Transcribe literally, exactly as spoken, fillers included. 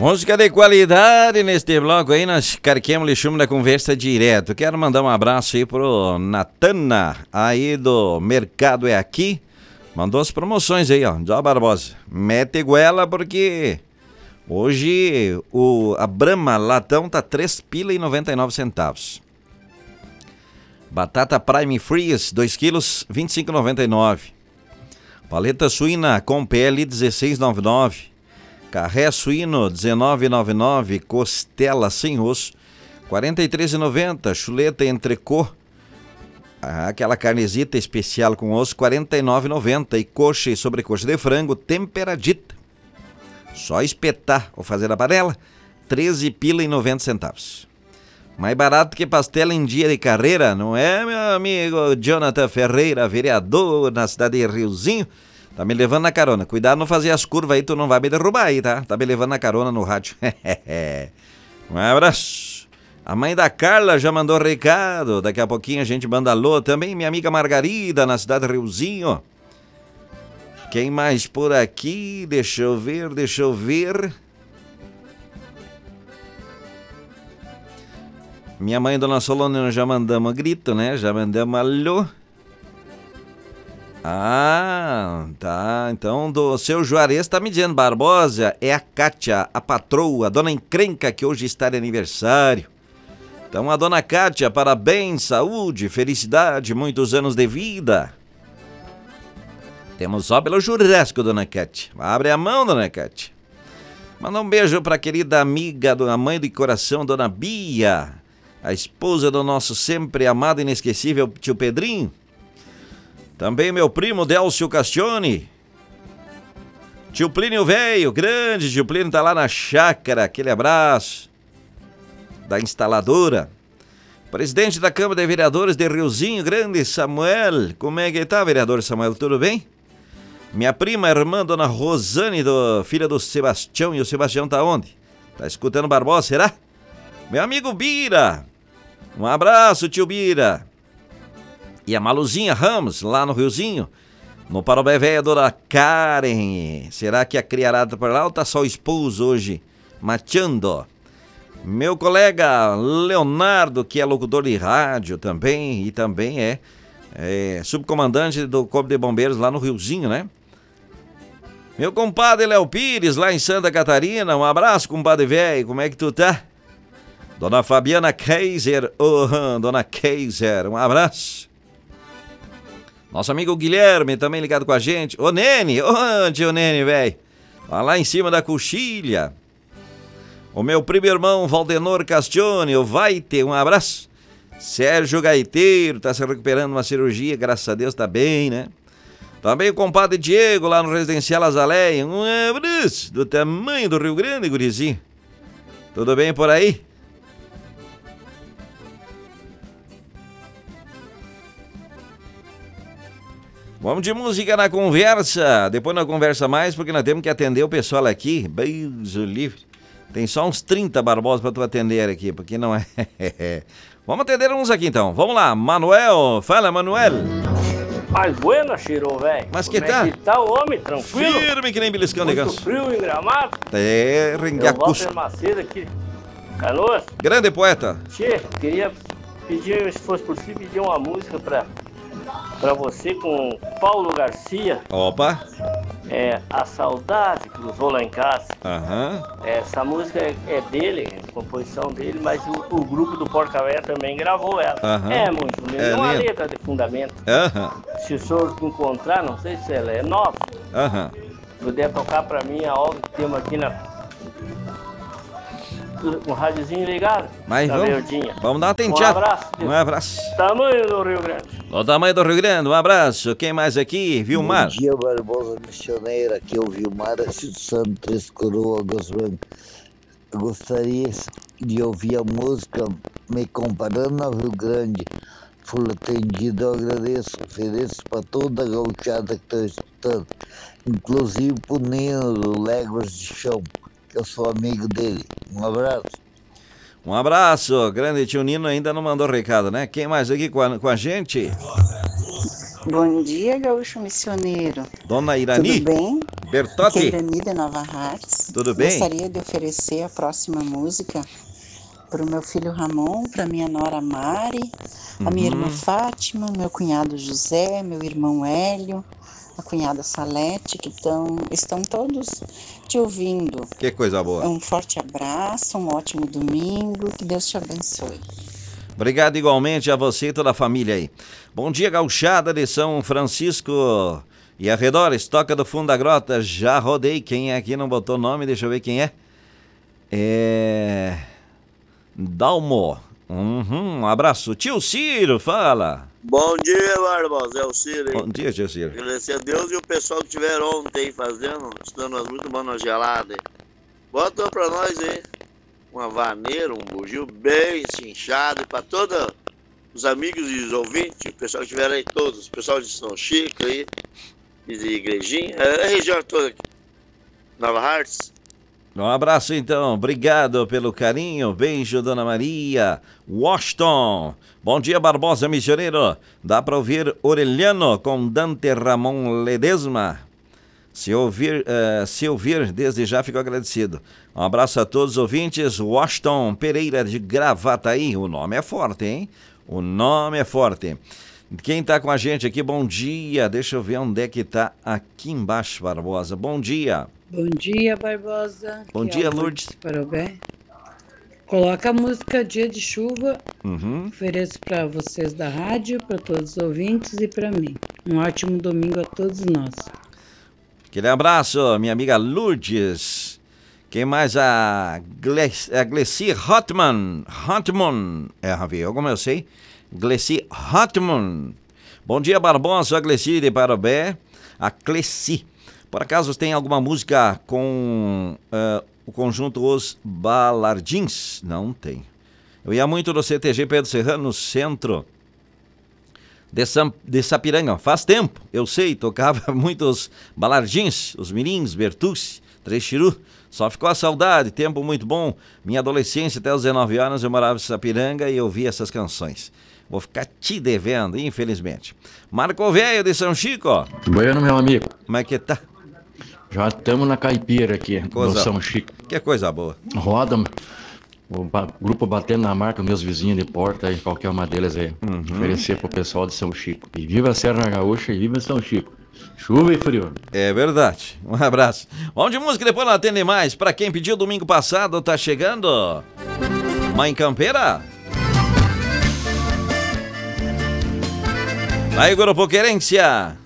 Música de qualidade neste bloco aí, nós carquemos lixume da conversa direto. Quero mandar um abraço aí pro Natana, aí do Mercado é Aqui. Mandou as promoções aí, ó. Jó Barbosa, mete goela porque hoje o, a Brahma latão tá três pila e noventa e nove centavos. Batata Prime Freeze, dois quilos, vinte e cinco reais e noventa e nove. Paleta suína com P L dezesseis reais e noventa e nove. Carré suíno dezenove reais e noventa e nove, costela sem osso quarenta e três reais e noventa, chuleta entrecô, aquela carnezita especial com osso quarenta e nove reais e noventa e coxa e sobrecoxa de frango temperadita. Só espetar ou fazer a panela, treze pila e noventa centavos. Mais barato que pastel em dia de carreira, não é, meu amigo Jonathan Ferreira, vereador na cidade de Riozinho? Tá me levando na carona. Cuidado não fazer as curvas aí, tu não vai me derrubar aí, tá? Tá me levando na carona no rádio. Um abraço. A mãe da Carla já mandou recado. Daqui a pouquinho a gente manda alô. Também minha amiga Margarida, na cidade de Riozinho. Quem mais por aqui? Deixa eu ver, deixa eu ver. Minha mãe, Dona Solone, já mandamos grito, né? Já mandamos alô. Ah, tá. Então, do seu Juarez tá me dizendo, Barbosa, é a Kátia, a patroa, a dona encrenca que hoje está de aniversário. Então, a dona Kátia, parabéns, saúde, felicidade, muitos anos de vida. Temos só pelo churrasco, dona Kátia. Abre a mão, dona Kátia. Manda um beijo pra querida amiga, a mãe de coração, dona Bia, a esposa do nosso sempre amado e inesquecível tio Pedrinho. Também meu primo Delcio Castione. Tio Plínio Velho, grande tio Plínio, tá lá na chácara, aquele abraço. Da instaladora. Presidente da Câmara de Vereadores de Riozinho, grande Samuel. Como é que tá, vereador Samuel? Tudo bem? Minha prima, irmã, dona Rosane, do, filha do Sebastião. E o Sebastião tá onde? Tá escutando Barbosa, será? Meu amigo Bira. Um abraço, tio Bira. E a Maluzinha Ramos, lá no Riozinho, no Parobé Véia, dona Karen. Será que a criarada por lá ou tá só o esposo hoje mateando? Meu colega Leonardo, que é locutor de rádio também, e também é, é subcomandante do Corpo de Bombeiros lá no Riozinho, né? Meu compadre Léo Pires, lá em Santa Catarina, um abraço, compadre velho, como é que tu tá? Dona Fabiana Kaiser, oh, dona Kaiser, um abraço. Nosso amigo Guilherme também ligado com a gente. Ô Nene, onde o Nene, velho? Lá em cima da coxilha. O meu primo irmão Valdenor Castione, o Vaite, um abraço. Sérgio Gaiteiro, tá se recuperando uma cirurgia, graças a Deus tá bem, né? Também o compadre Diego, lá no Residencial Azaleia. Um abraço do tamanho do Rio Grande, gurizinho. Tudo bem por aí? Vamos de música na conversa. Depois não conversa mais, porque nós temos que atender o pessoal aqui. Beijo livre. Tem só uns trinta Barbosa para tu atender aqui, porque não é... Vamos atender uns aqui então. Vamos lá, Manuel. Fala, Manuel. Mas buena, Chiro, velho. Mas que Como tá? É que tá o homem? Tranquilo? Firme que nem beliscão de ganso. Muito frio em Gramado. É, Eu rengacuço. Walter Macedo aqui, Canoas. Grande poeta. Tchê, queria pedir, se fosse possível, pedir uma música pra, pra você com Paulo Garcia. Opa. É A Saudade Cruzou Lá em Casa. Aham. Essa música é, é dele, é composição dele, mas o, o grupo do Porca Véia também gravou ela. Aham. É muito lindo, É é uma lindo. letra de fundamento. Aham. Se o senhor encontrar, não sei se ela é nova, Aham. puder tocar pra mim a obra que temos aqui na... um rádiozinho ligado. Mas na vamos, verdinha. vamos dar uma Um tenteada. abraço. Um abraço. Tamanho do Rio Grande. O tamanho do Rio Grande, um abraço. Quem mais aqui? Vilmar. Bom dia, Barbosa Missioneira. Aqui é o Vilmar, Assis Santo, Três Coroas, Águas Brancas. Eu gostaria de ouvir a música Me Comparando ao Rio Grande. Fui atendido, eu agradeço. Ofereço para toda a gauchada que está escutando. Inclusive para o Nino do Léguas de Chão, que eu sou amigo dele. Um abraço. Um abraço. Grande tio Nino ainda não mandou recado, né? Quem mais aqui com a, com a gente? Bom dia, gaúcho missioneiro. Dona Irani. Tudo bem? Bertotti. Queirani de Nova Hartz. Tudo bem? Gostaria de oferecer a próxima música para o meu filho Ramon, para minha nora Mari, a minha Uhum. irmã Fátima, meu cunhado José, meu irmão Hélio, a cunhada Salete, que tão, estão todos te ouvindo. Que coisa boa. Um forte abraço, um ótimo domingo, que Deus te abençoe. Obrigado igualmente a você e toda a família aí. Bom dia, gauchada de São Francisco e arredores. Toca do fundo da grota, já rodei. Quem é aqui não botou nome? Deixa eu ver quem é. É... Dalmo. Uhum, um abraço. Tio Ciro, fala. Bom dia, Barbosa, é o Ciro aí. Bom dia, tio Ciro. Agradecer a Deus e o pessoal que estiveram ontem aí fazendo, estando nós muito boas geladas. Bota pra nós aí uma vaneira, um bugio bem cinchado para todos os amigos e os ouvintes, o pessoal que estiveram aí todos, o pessoal de São Chico aí, e de Igrejinha, a região toda aqui. Nova Hartz. Um abraço então, obrigado pelo carinho, beijo Dona Maria, Washington, bom dia Barbosa Missioneiro, dá para ouvir Orelhano com Dante Ramon Ledesma, se ouvir, uh, se ouvir desde já fico agradecido. Um abraço a todos os ouvintes, Washington Pereira de Gravataí, o nome é forte, hein? O nome é forte. Quem tá com a gente aqui, bom dia, deixa eu ver onde é que tá, aqui embaixo Barbosa, bom dia. Bom dia, Barbosa. Bom Aqui dia, é a Lourdes. Parobé. Coloca a música Dia de Chuva. Uhum. Ofereço para vocês da rádio, para todos os ouvintes e para mim. Um ótimo domingo a todos nós. Aquele abraço, minha amiga Lourdes. Quem mais? A, Gle- a Glessi Hotman. Hotman. É, Ravi, como eu sei. Glessi Hotman. Bom dia, Barbosa. A Glessi de Parobé. A Clessi. Por acaso tem alguma música com uh, o conjunto Os Balardins? Não tem. Eu ia muito no C T G Pedro Serrano, no centro de, Sam, de Sapiranga. Faz tempo, eu sei, tocava muitos Balardins, os Mirins, Bertucci, Trechiru. Só ficou a saudade, tempo muito bom. Minha adolescência até os dezenove anos eu morava em Sapiranga e ouvia essas canções. Vou ficar te devendo, infelizmente. Marco Velho de São Chico. Bueno, meu amigo. Como é que tá? Já estamos na caipira aqui, Coisa- no São Chico. Que coisa boa. Roda o ba- grupo batendo na marca, meus vizinhos de porta aí, qualquer uma deles aí. Oferecer pro pessoal de São Chico. E viva a Serra Gaúcha e viva São Chico. Chuva e frio. É verdade. Um abraço. Vamos de música, depois não atende mais. Pra quem pediu domingo passado, tá chegando. Mãe Campeira. Aí, Grupo Querência.